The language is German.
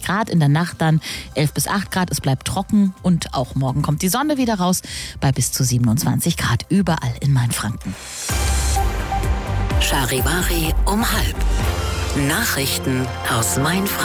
Grad, in der Nacht dann 11 bis 8 Grad. Es bleibt trocken und auch morgen kommt die Sonne wieder raus bei bis zu 27 Grad überall in Mainfranken. Charivari um 12:30. Nachrichten aus Mainfranken.